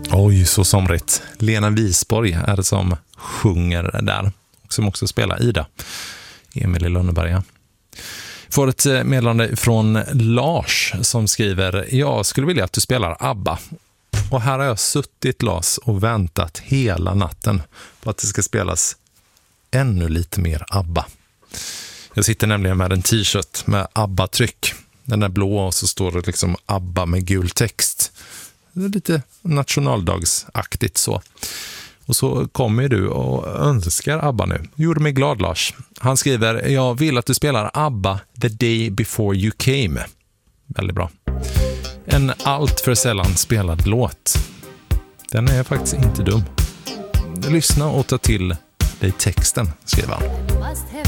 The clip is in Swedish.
Oj, så somrigt. Lena Wisborg är det som sjunger där. Som också spelar Ida. Emil i Lönneberga. Får ett meddelande från Lars som skriver: jag skulle vilja att du spelar ABBA. Och här har jag suttit, Lars, och väntat hela natten på att det ska spelas ännu lite mer ABBA. Jag sitter nämligen med en t-shirt med ABBA-tryck. Den är blå och så står det liksom ABBA med gul text. Det är lite nationaldagsaktigt så. Och så kommer du och önskar ABBA nu. Gjorde mig glad, Lars. Han skriver: jag vill att du spelar ABBA The Day Before You Came. Väldigt bra. En allt för sällan spelad låt. Den är faktiskt inte dum. Lyssna och ta till dig texten, skriver han.